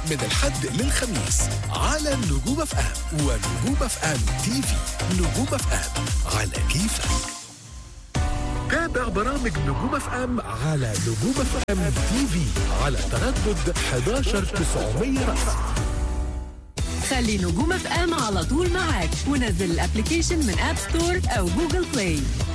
من الحد للخميس على نجوم اف ام ونجوم اف ام تي في. نجوم اف ام على كيفك. تابع برامج نجوم اف ام على نجوم اف ام تي في على تردد 11900 رأس. خلي نجوم اف ام على طول معاك ونزل الابليكيشن من اب ستور او جوجل بلاي.